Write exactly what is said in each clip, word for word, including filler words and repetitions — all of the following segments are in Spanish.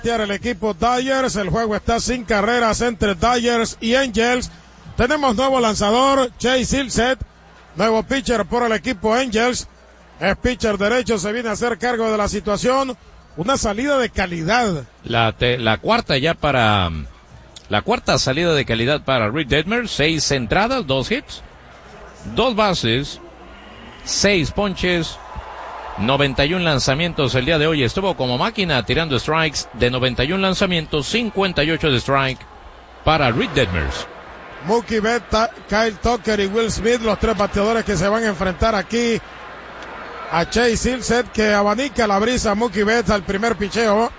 El equipo Dodgers, el juego está sin carreras entre Dodgers y Angels. Tenemos nuevo lanzador, Chase Silseth, nuevo pitcher por el equipo Angels. Es pitcher derecho, se viene a hacer cargo de la situación. Una salida de calidad. La, te, la cuarta ya para, la cuarta salida de calidad para Reid Detmer. Seis entradas, dos hits, dos bases, seis ponches. noventa y uno lanzamientos el día de hoy. Estuvo como máquina tirando strikes de noventa y uno lanzamientos, cincuenta y ocho de strike para Reid Detmer. Mookie Betts, Kyle Tucker y Will Smith, los tres bateadores que se van a enfrentar aquí a Chase Silseth, que abanica la brisa. Mookie Betts al primer picheo.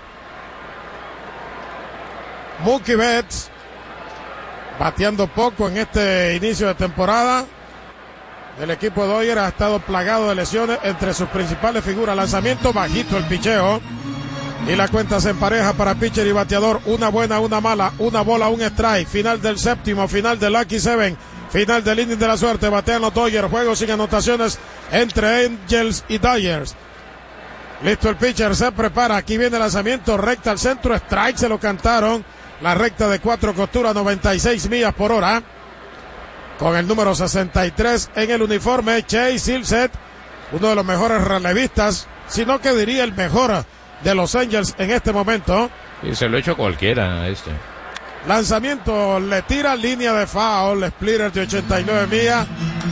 Mookie Betts bateando poco en este inicio de temporada. El equipo de Dodgers ha estado plagado de lesiones, entre sus principales figuras. Lanzamiento bajito el picheo. Y la cuenta se empareja para pitcher y bateador. Una buena, una mala, una bola, un strike. Final del séptimo, final del Lucky Seven, final del inning de la suerte. Batean los Dodgers. Juego sin anotaciones entre Angels y Dodgers. Listo el pitcher, se prepara. Aquí viene el lanzamiento, recta al centro. Strike, se lo cantaron. La recta de cuatro costuras, noventa y seis millas por hora. Con el número sesenta y tres en el uniforme, Chase Silseth, uno de los mejores relevistas, sino que diría el mejor de los Angels en este momento. Y se lo ha hecho cualquiera a este. Lanzamiento, le tira línea de foul, splitter de ochenta y nueve millas.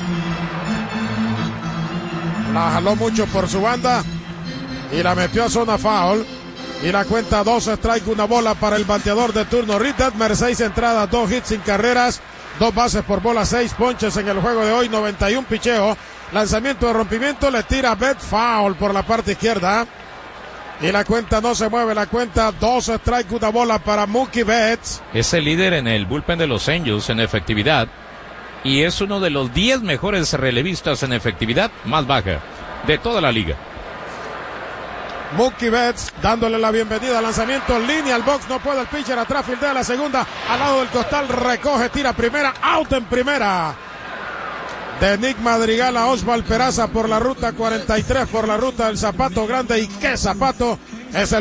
La jaló mucho por su banda y la metió a zona foul. Y la cuenta dos strike, una bola para el bateador de turno. Reid Detmer, seis entradas, dos hits sin carreras, dos bases por bola, seis ponches en el juego de hoy, noventa y uno picheo. Lanzamiento de rompimiento, le tira Betts, foul por la parte izquierda. Y la cuenta no se mueve, la cuenta dos strike, una bola para Mookie Betts. Es el líder en el bullpen de los Angels en efectividad. Y es uno de los diez mejores relevistas en efectividad más baja de toda la liga. Mookie Betts dándole la bienvenida al lanzamiento en línea al box, no puede el pitcher, atrás fildea la segunda, al lado del costal, recoge, tira primera, out en primera. De Nick Madrigal a Oswald Peraza por la ruta cuarenta y tres, por la ruta del Zapato Grande, y qué zapato es el